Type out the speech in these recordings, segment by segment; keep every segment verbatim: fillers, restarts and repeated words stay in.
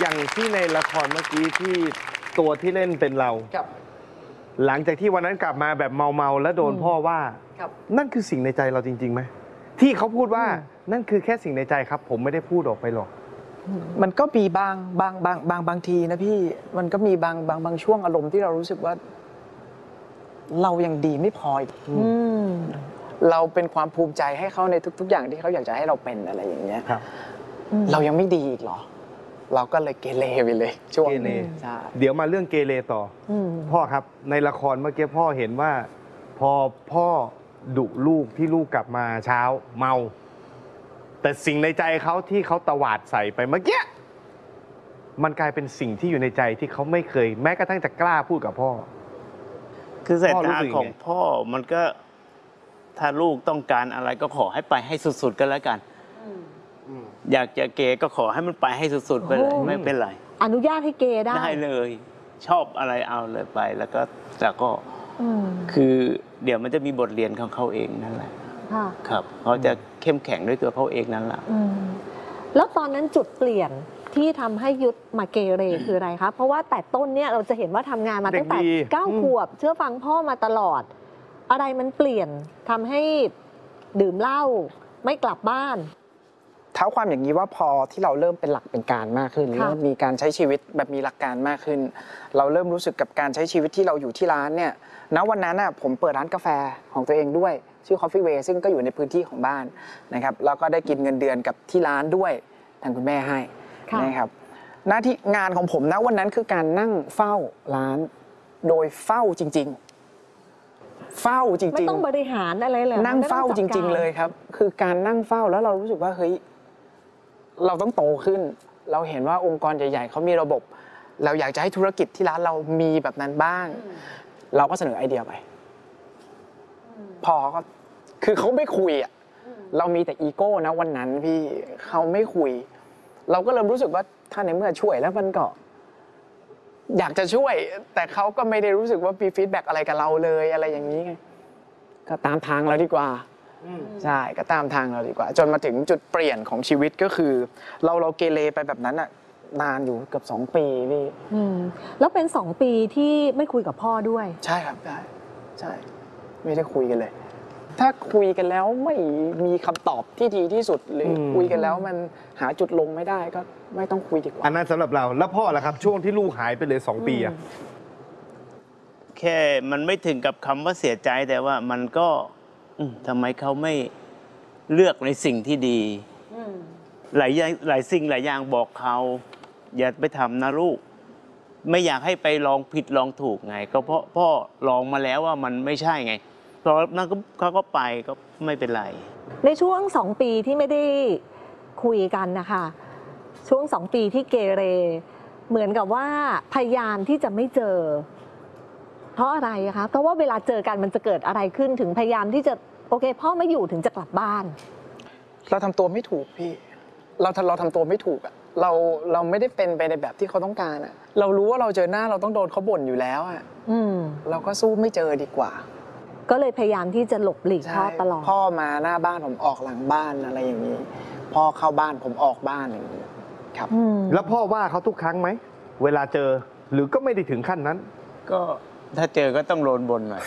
อย่างที่ในละครเมื่อกี้ที่ตัวที่เล่นเป็นเราครับหลังจากที่วันนั้นกลับมาแบบเมาๆแล้วโดนพ่อว่านั่นคือสิ่งในใจเราจริงๆไหมที่เขาพูดว่านั่นคือแค่สิ่งในใจครับผมไม่ได้พูดออกไปหรอกมันก็มีบางบางบางบางบางทีนะพี่มันก็มีบางบางบางช่วงอารมณ์ที่เรารู้สึกว่าเรายังดีไม่พออีกเราเป็นความภูมิใจให้เขาในทุกๆอย่างที่เขาอยากจะให้เราเป็นอะไรอย่างเงี้ยเรายังไม่ดีอีกเหรอเราก็เลยเกเรไปเลยช่วงนี้ใช่เดี๋ยวมาเรื่องเกเรต่อพ่อครับในละครเมื่อกี้พ่อเห็นว่าพอพ่อดุลูกที่ลูกกลับมาเช้าเมาแต่สิ่งในใจเขาที่เขาตวาดใส่ไปเมื่อกี้มันกลายเป็นสิ่งที่อยู่ในใจที่เขาไม่เคยแม้กระทั่งจะกล้าพูดกับพ่อคือสายตาของพ่อมันก็ถ้าลูกต้องการอะไรก็ขอให้ไปให้สุดๆก็แล้วกันอยากจะเกย์ก็ขอให้มันไปให้สุดๆไปเลยไม่เป็นไรอนุญาตให้เกย์ได้ได้เลยชอบอะไรเอาเลยไปแล้วก็แต่ก็คือเดี๋ยวมันจะมีบทเรียนของเขาเองนั่นแหละครับเขาจะเข้มแข็งด้วยตัวเขาเองนั่นแหละแล้วตอนนั้นจุดเปลี่ยนที่ทำให้ยุทธมาเกเรคืออะไรครับเพราะว่าแต่ต้นเนี่ยเราจะเห็นว่าทำงานมาตั้งแต่เก้าขวบเชื่อฟังพ่อมาตลอดอะไรมันเปลี่ยนทำให้ดื่มเหล้าไม่กลับบ้านเท้าความอย่างนี้ว่าพอที่เราเริ่มเป็นหลักเป็นการมากขึ้นเริ่มมีการใช้ชีวิตแบบมีหลักการมากขึ้นเราเริ่มรู้สึกกับการใช้ชีวิตที่เราอยู่ที่ร้านเนี่ยณวันนั้นน่ะผมเปิดร้านกาแฟของตัวเองด้วยชื่อ Coffee Way ซึ่งก็อยู่ในพื้นที่ของบ้านนะครับแล้วก็ได้กินเงินเดือนกับที่ร้านด้วยทางคุณแม่ให้นะครับหน้าที่งานของผมณวันนั้นคือการนั่งเฝ้าร้านโดยเฝ้าจริงๆเฝ้าจริงๆไม่ต้องบริหารอะไรเลยนั่งเฝ้าจริงๆเลยครับคือการนั่งเฝ้าแล้วเรารู้สึกว่าเฮ้ยเราต้องโตขึ้นเราเห็นว่าองค์กรใหญ่ๆเขามีระบบเราอยากจะให้ธุรกิจที่ร้านเรามีแบบนั้นบ้างเราก็เสนอไอเดียไปพอก็คือเขาไม่คุยอ่ะเรามีแต่อีโก้นะวันนั้นพี่เขาไม่คุยเราก็เริ่มรู้สึกว่าถ้าในเมื่อช่วยแล้วมันก็อยากจะช่วยแต่เขาก็ไม่ได้รู้สึกว่ามีฟีดแบ็กอะไรกับเราเลยอะไรอย่างนี้ไงก็ตามทางเราดีกว่าใช่ก็ตามทางเราดีกว่าจนมาถึงจุดเปลี่ยนของชีวิตก็คือเราเราเกเรไปแบบนั้นอ่ะนานอยู่เกือบสองปีพี่แล้วเป็นสองปีที่ไม่คุยกับพ่อด้วยใช่ครับใช่ใช่ไม่ได้คุยกันเลยถ้าคุยกันแล้วไม่มีคำตอบที่ดีที่สุดหรือคุยกันแล้วมันหาจุดลงไม่ได้ก็ไม่ต้องคุยดีกว่าอันนั้นสำหรับเราแล้วพ่อล่ะครับช่วงที่ลูกหายไปเลยสองปีอะแค่มันไม่ถึงกับคำว่าเสียใจแต่ว่ามันก็ทำไมเขาไม่เลือกในสิ่งที่ดีหลายหลายสิ่งหลายอย่างบอกเขาอย่าไปทำนะลูกไม่อยากให้ไปลองผิดลองถูกไงก็เพราะพ่อลองมาแล้วว่ามันไม่ใช่ไงพอนั้นเขาก็ไปก็ไม่เป็นไรในช่วงสองปีที่ไม่ได้คุยกันนะคะช่วงสองปีที่เกเรเหมือนกับว่าพยายามที่จะไม่เจอเพราะอะไรคะเพราะว่าเวลาเจอกันมันจะเกิดอะไรขึ้นถึงพยายามที่จะโอเคพ่อไม่อยู่ถึงจะกลับบ้านเราทำตัวไม่ถูกพี่เราเราทำตัวไม่ถูกอะเราเราไม่ได้เป็นไปในแบบที่เขาต้องการอะเรารู้ว่าเราเจอหน้าเราต้องโดนเขาบ่นอยู่แล้วอะเราก็สู้ไม่เจอดีกว่าก็เลยพยายามที่จะหลบหลีกพ่อตลอดพ่อมาหน้าบ้านผมออกหลังบ้านอะไรอย่างนี้พ่อเข้าบ้านผมออกบ้านอย่างนี้ครับแล้วพ่อว่าเขาทุกครั้งไหมเวลาเจอหรือก็ไม่ได้ถึงขั้นนั้นก็ถ้าเจอก็ต้องโดนบ่นหน่อย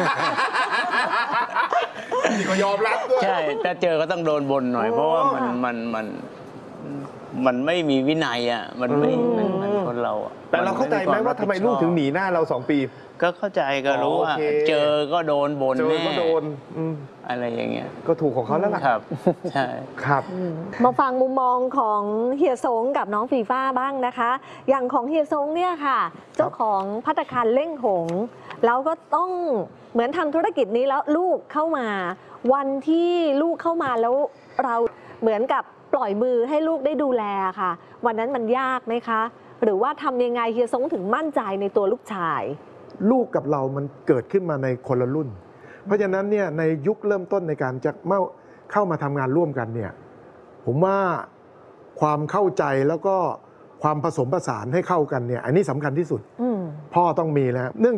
นี่ก็ยอมรับด้วยใช่ถ้าเจอก็ต้องโดนบ่นหน่อยเพราะว่ามันมันมันมันไม่มีวินัยอ่ะมันไม่เหมือนคนเราอ่ะแต่เราเข้าใจไหมว่าทำไมลูกถึงหนีหน้าเราสองปีก็เข้าใจก็รู้ว่าเจอก็โดนบ่นแม่ก็โดนอะไรอย่างเงี้ยก็ถูกของเขาแล้วล่ะครับใช่ครับมาฟังมุมมองของเฮียสงกับน้องฟีฟ้าบ้างนะคะอย่างของเฮียสงเนี่ยค่ะเจ้าของภัตตาคารเล่งหงแล้วก็ต้องเหมือนทำธุรกิจนี้แล้วลูกเข้ามาวันที่ลูกเข้ามาแล้วเราเหมือนกับปล่อยมือให้ลูกได้ดูแลค่ะวันนั้นมันยากไหมคะหรือว่าทำยังไงเฮียสงถึงมั่นใจในตัวลูกชายลูกกับเรามันเกิดขึ้นมาในคนละรุ่นเพราะฉะนั้นเนี่ยในยุคเริ่มต้นในการจะเข้ามาทำงานร่วมกันเนี่ยผมว่าความเข้าใจแล้วก็ความผสมผสานให้เข้ากันเนี่ยอันนี้สำคัญที่สุดพ่อต้องมีแล้วเนื่อง